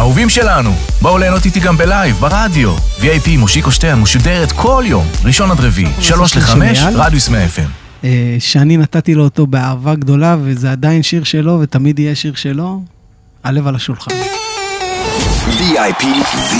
אהובים שלנו, בואו ליהנות איתי גם בלייב, ברדיו. VIP מושיקו שטיין משודרת כל יום, ראשון עד רביעי, 3-5, רדיוס 100 FM. שאני נתתי לו אותו באהבה גדולה, וזה עדיין שיר שלו, ותמיד יהיה שיר שלו, הלב על השולחן. VIP